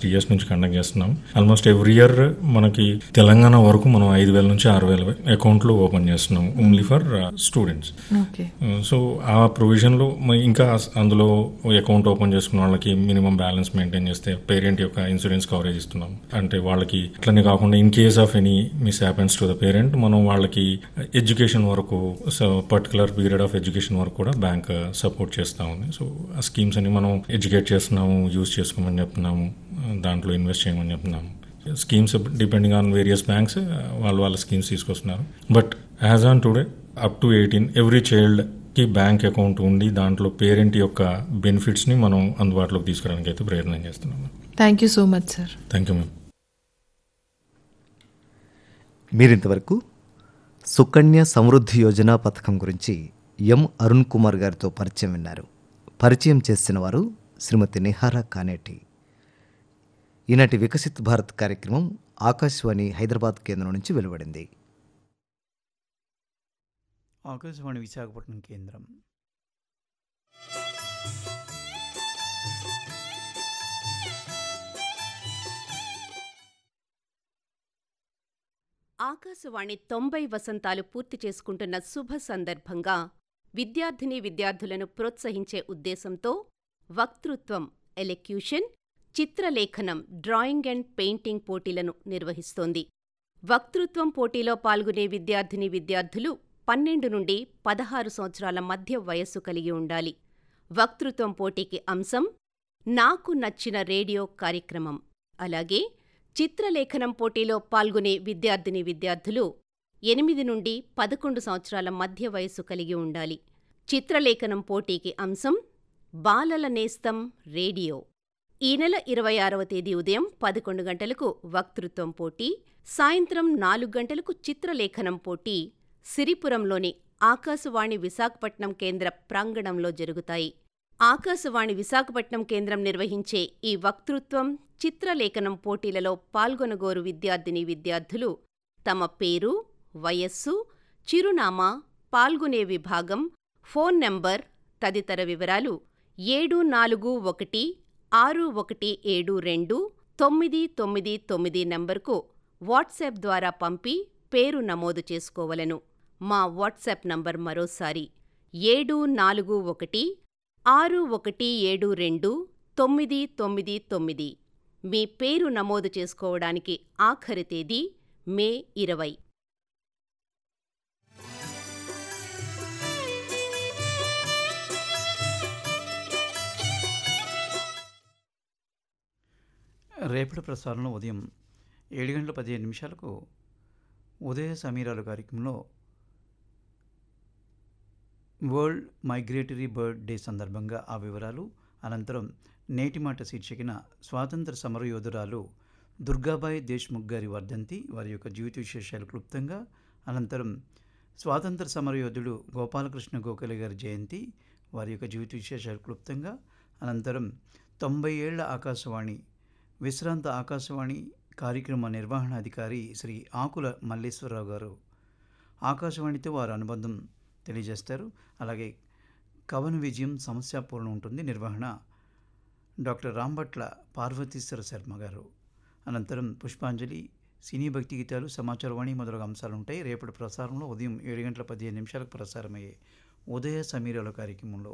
3 years నుంచి conduct చేస్తున్నాం. Almost every year మనకి తెలంగాణ వరకు మనం 5,000 నుంచి 6,000 అకౌంట్లు ఓపెన్ చేస్తున్నాం ఓన్లీ ఫర్ స్టూడెంట్స్. సో ఆ ప్రొవిజన్లో ఇంకా అందులో అకౌంట్ ఓపెన్ చేసుకున్న వాళ్ళకి మినిమం బ్యాలెన్స్ మెయింటైన్ చేస్తే పేరెంట్ యొక్క ఇన్సూరెన్స్ కవరేజ్ ఇస్తున్నాం. అంటే వాళ్ళకి అట్లనే కాకుండా in case of any miss happens to the parent మనం వాళ్ళకి ఎడ్యుకేషన్ వరకు పర్టికులర్ పీరియడ్ ఆఫ్ ఎడ్యుకేషన్ వరకు కూడా బ్యాంక్ సపోర్ట్ చేస్తూ ఉంది. సో ఆ స్కీమ్స్ అని మనం ఎడ్యుకేట్ చేస్తున్నాము, యూజ్ చేసుకోమని చెప్తున్నాము, దాంట్లో ఇన్వెస్ట్ చేయమని చెప్తున్నాము. Schemes depending on various banks వాళ్ళ స్కీమ్స్ తీసుకొస్తున్నారు. But as on today up to 18 every చైల్డ్కి bank account ఉండి దాంట్లో పేరెంట్ యొక్క బెనిఫిట్స్ని మనం అందుబాటులోకి తీసుకురావడానికి అయితే ప్రయత్నం చేస్తున్నాము. Thank you so much sir. Thank you ma'am. మీరింతవరకు సుకన్య సమృద్ధి యోజన పథకం గురించి ఎం అరుణ్ కుమార్ గారితో పరిచయం విన్నారు. పరిచయం చేసిన వారు శ్రీమతి నిహారా కానేటి. ఈనాటి వికసిత్ భారత్ కార్యక్రమం ఆకాశవాణి హైదరాబాద్ కేంద్రం నుంచి వెలువడింది. ఆకాశవాణి విశాఖపట్నం కేంద్రం. ఆకాశవాణి 90 వసంతాలు పూర్తి చేసుకుంటున్న శుభ సందర్భంగా విద్యార్థులను ప్రోత్సహించే ఉద్దేశంతో వక్తృత్వం, ఎలెక్యూషన్, చిత్రలేఖనం, డ్రాయింగ్ అండ్ పెయింటింగ్ పోటీలను నిర్వహిస్తోంది. వక్తృత్వం పోటీలో పాల్గొనే విద్యార్థులు 12 నుండి 16 సంవత్సరాల మధ్య వయస్సు కలిగి ఉండాలి. వక్తృత్వం పోటీకి అంశం నాకు నచ్చిన రేడియో కార్యక్రమం. అలాగే చిత్రలేఖనం పోటీలో పాల్గొనే విద్యార్థులు 8 నుండి 11 సంవత్సరాల మధ్య వయస్సు కలిగి ఉండాలి. చిత్రలేఖనం పోటీకి అంశం బాలల నేస్తం రేడియో. ఈ నెల 26వ తేదీ ఉదయం 11 గంటలకు వక్తృత్వం పోటీ, సాయంత్రం 4 గంటలకు చిత్రలేఖనం పోటీ సిరిపురంలోని ఆకాశవాణి విశాఖపట్నం కేంద్ర ప్రాంగణంలో జరుగుతాయి. ఆకాశవాణి విశాఖపట్నం కేంద్రం నిర్వహించే ఈ వక్తృత్వం, చిత్రలేఖనం పోటీలలో పాల్గొనగోరు విద్యార్థులు తమ పేరు, వయస్సు, చిరునామా, పాల్గొనే విభాగం, ఫోన్ నంబర్ తదితర వివరాలు 7416172999 నంబర్కు వాట్సాప్ ద్వారా పంపి పేరు నమోదు చేసుకోవలను. మా వాట్సాప్ నంబర్ మరోసారి 7416172999. మీ పేరు నమోదు చేసుకోవడానికి ఆఖరి తేదీ మే 20. రేపటి ప్రసారంలో ఉదయం 7:15 ఉదయ సమీరాలు కార్యక్రమంలో వరల్డ్ మైగ్రేటరీ బర్డ్ డే సందర్భంగా ఆ వివరాలు, అనంతరం నేటి మాట శీర్షికన స్వాతంత్ర సమరయోధురాలు దుర్గాబాయి దేశ్ముఖ్ గారి వర్ధంతి, వారి యొక్క జీవిత విశేషాలు క్లుప్తంగా, అనంతరం స్వాతంత్ర సమరయోధుడు గోపాలకృష్ణ గోఖలే గారి జయంతి, వారి యొక్క జీవిత విశేషాలు క్లుప్తంగా, అనంతరం 90 ఏళ్ల ఆకాశవాణి విశ్రాంత ఆకాశవాణి కార్యక్రమ నిర్వహణాధికారి శ్రీ ఆకుల మల్లేశ్వరరావు గారు ఆకాశవాణితో వారి అనుబంధం తెలియజేస్తారు. అలాగే కవన విజయం సమస్యాపూర్ణ ఉంటుంది. నిర్వహణ డాక్టర్ రాంభట్ల పార్వతీశ్వర శర్మ గారు. అనంతరం పుష్పాంజలి, సినీ భక్తి గీతాలు, సమాచారవాణి మొదలగు అంశాలు ఉంటాయి. రేపటి ప్రసారంలో ఉదయం 7:15 ప్రసారమయ్యే ఉదయ సమీరాల కార్యక్రమంలో.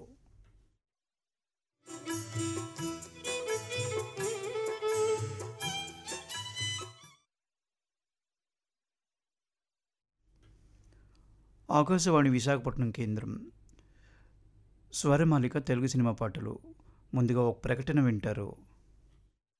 ఆకాశవాణి విశాఖపట్నం కేంద్రం. స్వరమాలిక తెలుగు సినిమా పాటలు. ముందుగా ఒక ప్రకటన వింటారు.